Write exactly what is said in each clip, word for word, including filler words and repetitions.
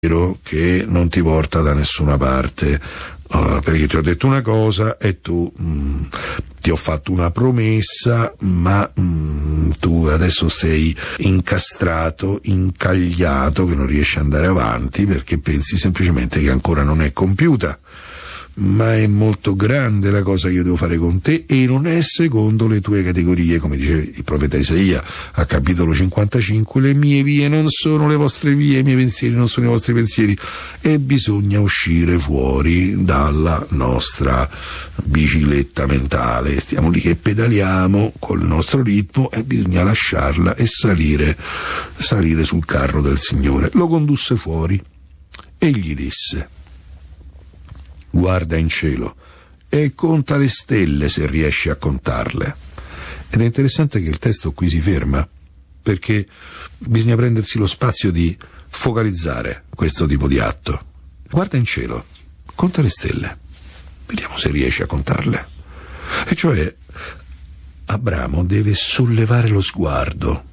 che non ti porta da nessuna parte, uh, perché ti ho detto una cosa e tu mh, ti ho fatto una promessa, ma mh, tu adesso sei incastrato, incagliato, che non riesci ad andare avanti perché pensi semplicemente che ancora non è compiuta. Ma è molto grande la cosa che io devo fare con te e non è secondo le tue categorie, come dice il profeta Isaia a capitolo cinquantacinque: le mie vie non sono le vostre vie, i miei pensieri non sono i vostri pensieri. E bisogna uscire fuori dalla nostra bicicletta mentale, stiamo lì che pedaliamo col nostro ritmo e bisogna lasciarla e salire salire sul carro del Signore. Lo condusse fuori e gli disse: guarda in cielo e conta le stelle se riesci a contarle. Ed è interessante che il testo qui si ferma, perché bisogna prendersi lo spazio di focalizzare questo tipo di atto. Guarda in cielo, conta le stelle, vediamo se riesci a contarle. E cioè Abramo deve sollevare lo sguardo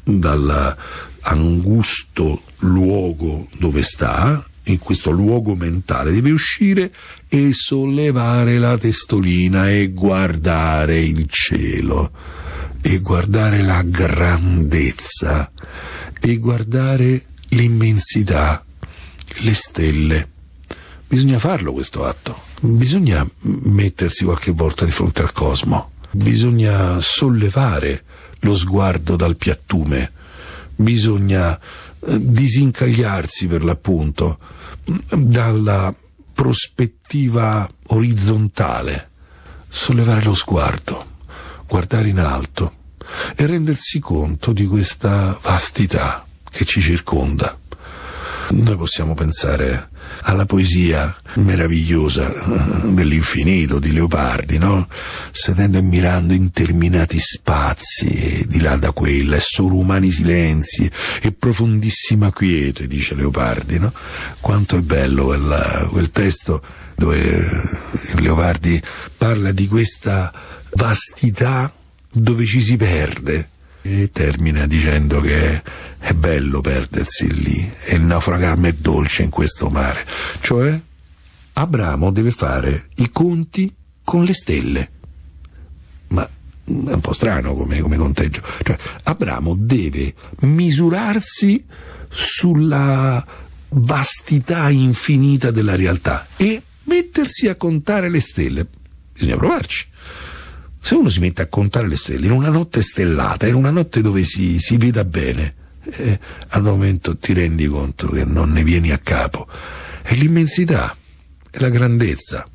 dall'angusto luogo dove sta, in questo luogo mentale, deve uscire e sollevare la testolina e guardare il cielo, e guardare la grandezza, e guardare l'immensità, le stelle. Bisogna farlo questo atto, bisogna mettersi qualche volta di fronte al cosmo, bisogna sollevare lo sguardo dal piattume, bisogna disincagliarsi per l'appunto dalla prospettiva orizzontale, sollevare lo sguardo, guardare in alto e rendersi conto di questa vastità che ci circonda. Noi possiamo pensare alla poesia meravigliosa dell'infinito di Leopardi, no? Sedendo e mirando interminati spazi, e di là da quella, e solo umani silenzi e profondissima quiete, dice Leopardi, no? Quanto è bello quel, quel testo dove Leopardi parla di questa vastità dove ci si perde, e termina dicendo che è bello perdersi lì e il naufragarmi è dolce in questo mare. Cioè Abramo deve fare i conti con le stelle. Ma è un po' strano come, come conteggio. Cioè Abramo deve misurarsi sulla vastità infinita della realtà e mettersi a contare le stelle. Bisogna provarci. Se uno si mette a contare le stelle in una notte stellata, in una notte dove si, si veda bene, eh, al momento ti rendi conto che non ne vieni a capo. È l'immensità, è la grandezza,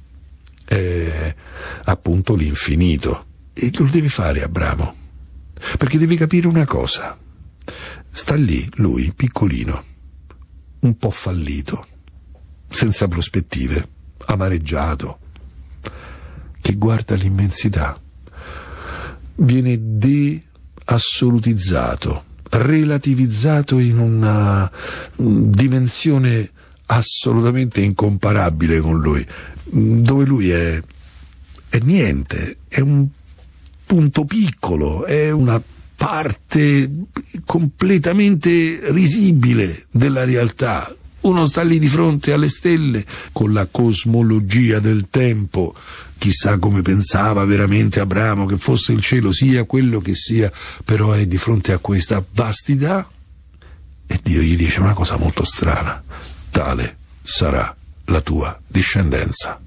è appunto l'infinito. E lo deve fare Abramo, perché deve capire una cosa. Sta lì, lui, piccolino, un po' fallito, senza prospettive, amareggiato, che guarda l'immensità. Viene deassolutizzato, relativizzato in una dimensione assolutamente incomparabile con lui, dove lui è, è niente, è un punto piccolo, è una parte completamente risibile della realtà. Uno sta lì di fronte alle stelle con la cosmologia del tempo. Chissà come pensava veramente Abramo che fosse il cielo, sia quello che sia, però è di fronte a questa vastità e Dio gli dice una cosa molto strana: tale sarà la tua discendenza.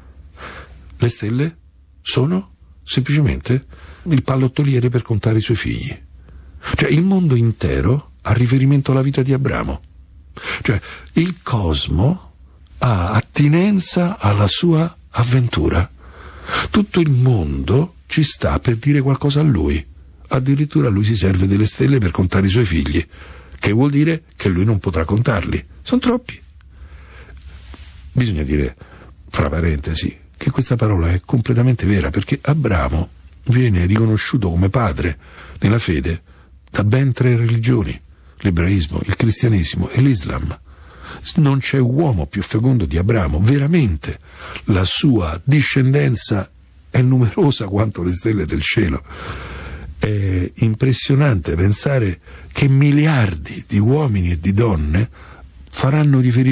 Le stelle sono semplicemente il pallottoliere per contare i suoi figli. Cioè il mondo intero ha riferimento alla vita di Abramo. Cioè il cosmo ha attinenza alla sua avventura. Tutto il mondo ci sta per dire qualcosa a lui. Addirittura lui si serve delle stelle per contare i suoi figli, che vuol dire che lui non potrà contarli. Sono troppi. Bisogna dire, fra parentesi, che questa parola è completamente vera, perché Abramo viene riconosciuto come padre nella fede da ben tre religioni: l'ebraismo, il cristianesimo e l'Islam. Non c'è uomo più fecondo di Abramo, veramente. La sua discendenza è numerosa quanto le stelle del cielo. È impressionante pensare che miliardi di uomini e di donne faranno riferimento